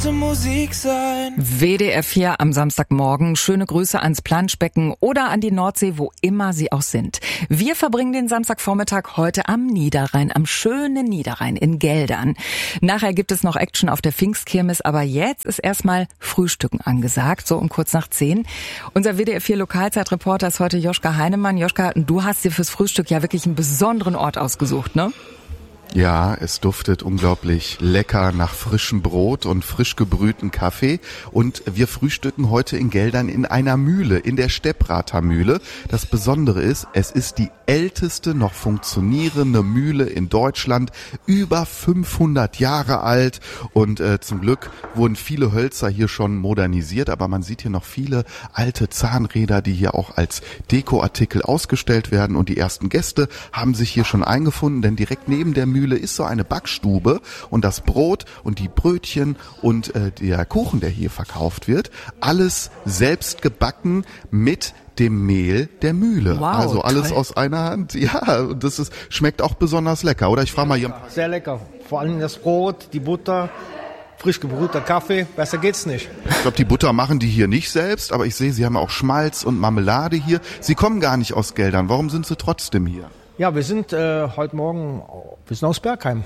müsste Musik sein. WDR 4 am Samstagmorgen. Schöne Grüße ans Planschbecken oder an die Nordsee, wo immer Sie auch sind. Wir verbringen den Samstagvormittag heute am Niederrhein, am schönen Niederrhein in Geldern. Nachher gibt es noch Action auf der Pfingstkirmes, aber jetzt ist erstmal Frühstücken angesagt, so um kurz nach 10. Unser WDR 4 Lokalzeitreporter ist heute Joschka Heinemann. Joschka, du hast dir fürs Frühstück ja wirklich einen besonderen Ort ausgesucht, ne? Ja, es duftet unglaublich lecker nach frischem Brot und frisch gebrühten Kaffee. Und wir frühstücken heute in Geldern in einer Mühle, in der Stepprater Mühle. Das Besondere ist, es ist die älteste noch funktionierende Mühle in Deutschland, über 500 Jahre alt. Und zum Glück wurden viele Hölzer hier schon modernisiert, aber man sieht hier noch viele alte Zahnräder, die hier auch als Dekoartikel ausgestellt werden. Und die ersten Gäste haben sich hier schon eingefunden, denn direkt neben der Mühle ist so eine Backstube und das Brot und die Brötchen und der Kuchen, der hier verkauft wird, alles selbst gebacken mit dem Mehl der Mühle. Wow, also alles toll. aus einer Hand. Ja, und schmeckt auch besonders lecker, oder? Ich frage mal hier. Sehr lecker. Vor allem das Brot, die Butter, frisch gebrühter Kaffee. Besser geht's nicht. Ich glaube, die Butter machen die hier nicht selbst, aber ich sehe, sie haben auch Schmalz und Marmelade hier. Sie kommen gar nicht aus Geldern. Warum sind sie trotzdem hier? Ja, wir sind heute Morgen, wir sind aus Bergheim.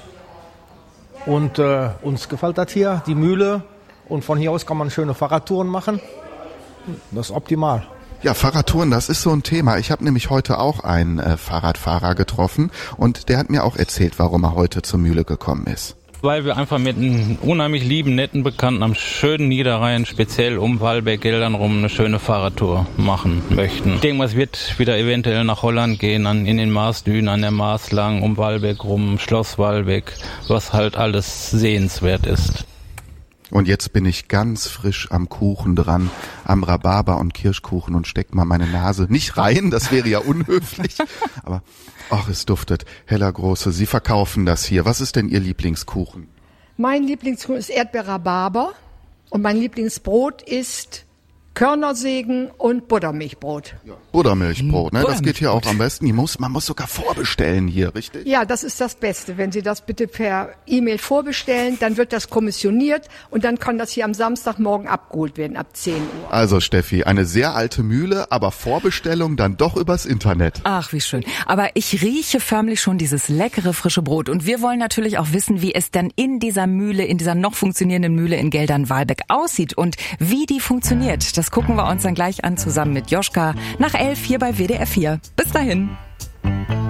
Und uns gefällt das hier, die Mühle. Und von hier aus kann man schöne Fahrradtouren machen. Das ist optimal. Ja, Fahrradtouren, das ist so ein Thema. Ich habe nämlich heute auch einen Fahrradfahrer getroffen und der hat mir auch erzählt, warum er heute zur Mühle gekommen ist. Weil wir einfach mit einem unheimlich lieben, netten Bekannten am schönen Niederrhein, speziell um Walbeck, Geldern rum, eine schöne Fahrradtour machen möchten. Ich denke mal, es wird wieder eventuell nach Holland gehen, in den Maasdünen, an der Maas lang, um Walbeck rum, Schloss Walbeck, was halt alles sehenswert ist. Und jetzt bin ich ganz frisch am Kuchen dran, am Rhabarber- und Kirschkuchen und steck mal meine Nase nicht rein, das wäre ja unhöflich, aber ach, es duftet. Hella Große, Sie verkaufen das hier. Was ist denn Ihr Lieblingskuchen? Mein Lieblingskuchen ist Erdbeer-Rhabarber und mein Lieblingsbrot ist Körnersägen und Buttermilchbrot. Ja, Buttermilchbrot, ne? Das geht hier auch am besten. Man muss sogar vorbestellen hier, richtig? Ja, das ist das Beste. Wenn Sie das bitte per E-Mail vorbestellen, dann wird das kommissioniert und dann kann das hier am Samstagmorgen abgeholt werden, ab 10 Uhr. Also Steffi, eine sehr alte Mühle, aber Vorbestellung dann doch übers Internet. Ach, wie schön. Aber ich rieche förmlich schon dieses leckere, frische Brot. Und wir wollen natürlich auch wissen, wie es dann in dieser Mühle, in dieser noch funktionierenden Mühle in Geldern-Walbeck aussieht und wie die funktioniert. Das gucken wir uns dann gleich an, zusammen mit Joschka, nach 11 hier bei WDR 4. Bis dahin.